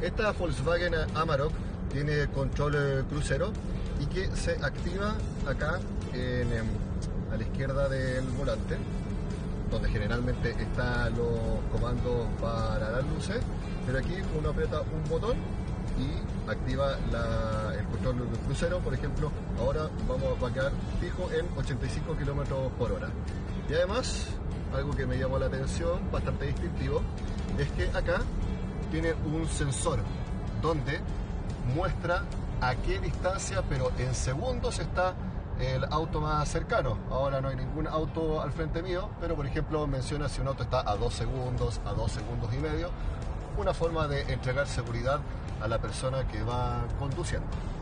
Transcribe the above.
Esta Volkswagen Amarok tiene control crucero y que se activa acá a la izquierda del volante, donde generalmente están los comandos para las luces, pero aquí uno aprieta un botón y activa el control crucero. Por ejemplo, ahora va a quedar fijo en 85 km/h. Y además, algo que me llamó la atención, bastante distintivo, es que acá tiene un sensor donde muestra a qué distancia, pero en segundos, está el auto más cercano. Ahora no hay ningún auto al frente mío, pero por ejemplo menciona si un auto está a 2 segundos, a 2 segundos y medio. Una forma de entregar seguridad a la persona que va conduciendo.